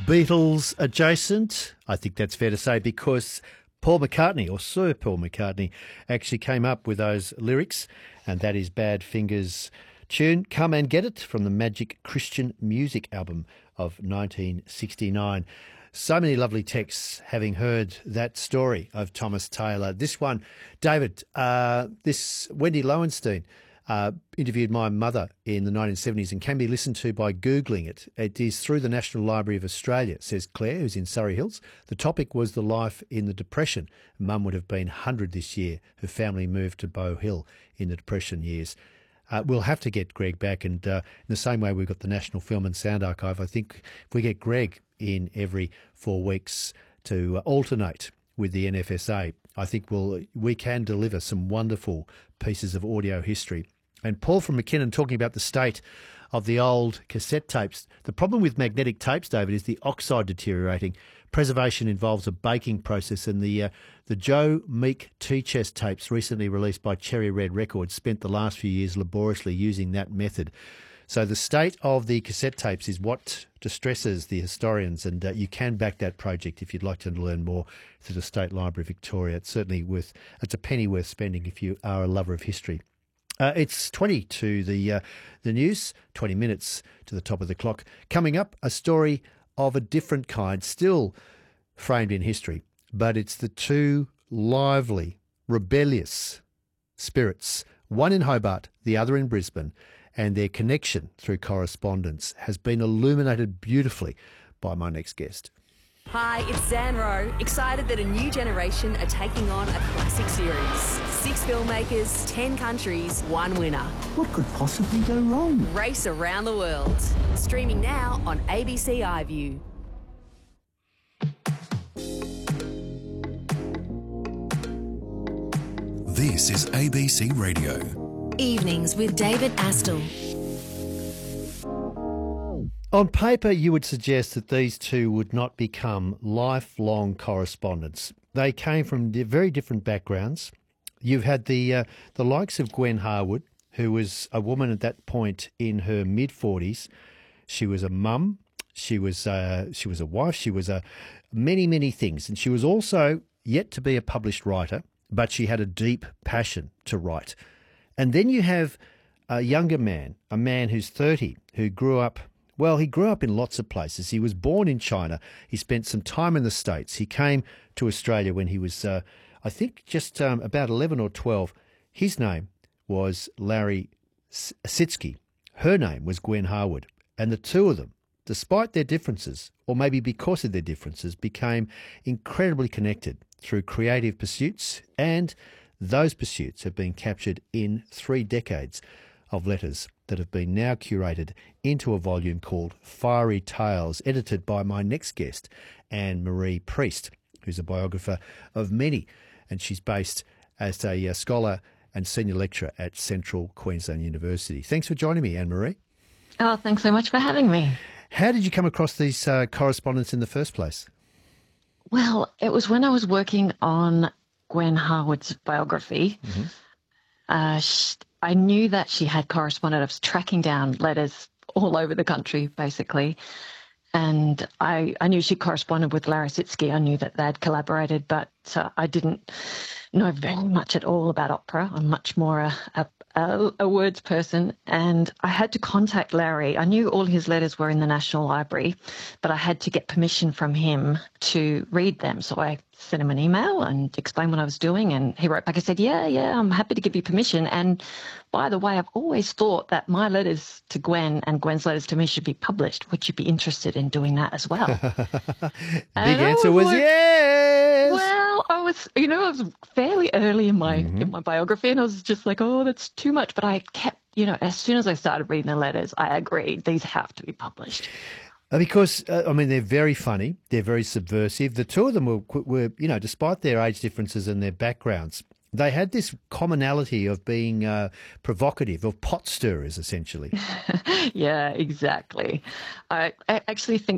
Beatles adjacent. I think that's fair to say because Paul McCartney, or Sir Paul McCartney, actually came up with those lyrics, and that is Badfinger's tune, Come and Get It, from the Magic Christian Music album of 1969. So many lovely texts having heard that story of Thomas Taylor. This one, David, this Wendy Lowenstein interviewed my mother in the 1970s and can be listened to by Googling it. It is through the National Library of Australia, says Claire, who's in Surrey Hills. The topic was the life in the Depression. Mum would have been 100 this year. Her family moved to Bow Hill in the Depression years. We'll have to get Greg back, and in the same way we've got the National Film and Sound Archive, I think if we get Greg in every 4 weeks to alternate with the NFSA, I think we can deliver some wonderful pieces of audio history. And Paul from McKinnon talking about the state of the old cassette tapes. The problem with magnetic tapes, David, is the oxide deteriorating. Preservation involves a baking process, and the Joe Meek tea chest tapes recently released by Cherry Red Records spent the last few years laboriously using that method. So the state of the cassette tapes is what distresses the historians, and you can back that project if you'd like to learn more through the State Library of Victoria. It's certainly it's a penny worth spending if you are a lover of history. It's 20 to the news, 20 minutes to the top of the clock. Coming up, a story of a different kind, still framed in history, but it's the two lively, rebellious spirits, one in Hobart, the other in Brisbane, and their connection through correspondence has been illuminated beautifully by my next guest. Hi, it's Zan Rowe, excited that a new generation are taking on a classic series. 6 filmmakers, 10 countries, 1 winner. What could possibly go wrong? Race around the world. Streaming now on ABC iView. This is ABC Radio. Evenings with David Astle. On paper, you would suggest that these two would not become lifelong correspondents. They came from very different backgrounds. You've had the likes of Gwen Harwood, who was a woman at that point in her mid-40s. She was a mum. She was a wife. She was many, many things. And she was also yet to be a published writer, but she had a deep passion to write. And then you have a younger man, a man who's 30, who grew up. Well, he grew up in lots of places. He was born in China. He spent some time in the States. He came to Australia when he was, I think, just about 11 or 12. His name was Larry Sitzky. Her name was Gwen Harwood. And the two of them, despite their differences, or maybe because of their differences, became incredibly connected through creative pursuits. And those pursuits have been captured in 3 decades of letters that have been now curated into a volume called Fiery Tales, edited by my next guest, Anne-Marie Priest, who's a biographer of many, and she's based as a scholar and senior lecturer at Central Queensland University. Thanks for joining me, Anne-Marie. Oh, thanks so much for having me. How did you come across these correspondence in the first place? Well, it was when I was working on Gwen Harwood's biography. Mm-hmm. I knew that she had corresponded. I was tracking down letters all over the country, basically. And I knew she corresponded with Larry Sitzky. I knew that they'd collaborated, but I didn't know very much at all about opera. I'm much more a words person. And I had to contact Larry. I knew all his letters were in the National Library, but I had to get permission from him to read them. So I sent him an email and explained what I was doing. And he wrote back and said, yeah, I'm happy to give you permission. And by the way, I've always thought that my letters to Gwen and Gwen's letters to me should be published. Would you be interested in doing that as well? Big answer was yes. Well, I was fairly early in my biography, and I was just like, oh, that's too much. But I kept, as soon as I started reading the letters, I agreed these have to be published. Because, they're very funny. They're very subversive. The two of them were, despite their age differences and their backgrounds, they had this commonality of being provocative, of pot stirrers, essentially. Yeah, exactly. I actually think